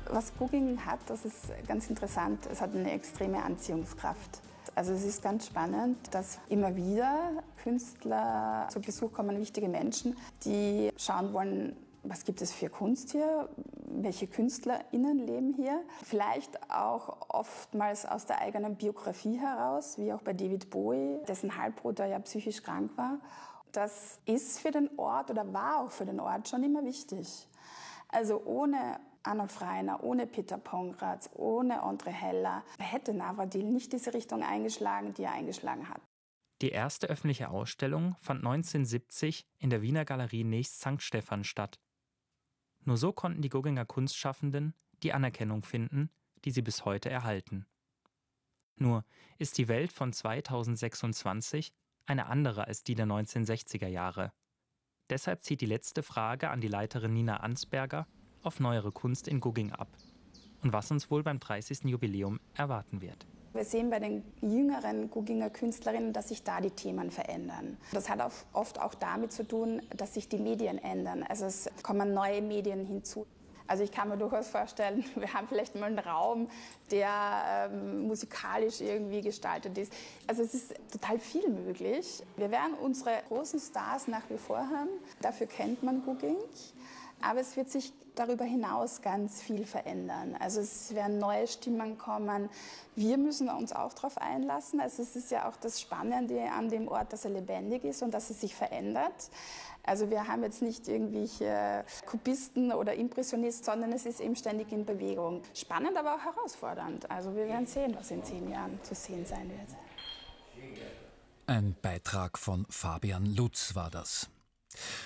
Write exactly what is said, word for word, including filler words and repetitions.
Was Gugging hat, das ist ganz interessant, es hat eine extreme Anziehungskraft. Also es ist ganz spannend, dass immer wieder Künstler zu Besuch kommen, wichtige Menschen, die schauen wollen, was gibt es für Kunst hier, welche KünstlerInnen leben hier. Vielleicht auch oftmals aus der eigenen Biografie heraus, wie auch bei David Bowie, dessen Halbbruder ja psychisch krank war. Das ist für den Ort oder war auch für den Ort schon immer wichtig. Also ohne Arnulf Rainer, ohne Peter Pongratz, ohne André Heller hätte Navratil nicht diese Richtung eingeschlagen, die er eingeschlagen hat. Die erste öffentliche Ausstellung fand neunzehnhundertsiebzig in der Wiener Galerie nächst Sankt Stephan statt. Nur so konnten die Gugginger Kunstschaffenden die Anerkennung finden, die sie bis heute erhalten. Nur ist die Welt von zweitausendsechsundzwanzig eine andere als die der neunzehnhundertsechziger Jahre. Deshalb zieht die letzte Frage an die Leiterin Nina Ansberger auf neuere Kunst in Gugging ab und was uns wohl beim dreißigsten Jubiläum erwarten wird. Wir sehen bei den jüngeren Gugginger Künstlerinnen, dass sich da die Themen verändern. Das hat oft auch damit zu tun, dass sich die Medien ändern. Also es kommen neue Medien hinzu. Also ich kann mir durchaus vorstellen, wir haben vielleicht mal einen Raum, der ähm, musikalisch irgendwie gestaltet ist. Also es ist total viel möglich. Wir werden unsere großen Stars nach wie vor haben. Dafür kennt man Gugging. Aber es wird sich darüber hinaus ganz viel verändern. Also es werden neue Stimmen kommen. Wir müssen uns auch darauf einlassen. Also es ist ja auch das Spannende an dem Ort, dass er lebendig ist und dass es sich verändert. Also wir haben jetzt nicht irgendwelche Kubisten oder Impressionisten, sondern es ist eben ständig in Bewegung. Spannend, aber auch herausfordernd. Also wir werden sehen, was in zehn Jahren zu sehen sein wird. Ein Beitrag von Fabian Lutz war das.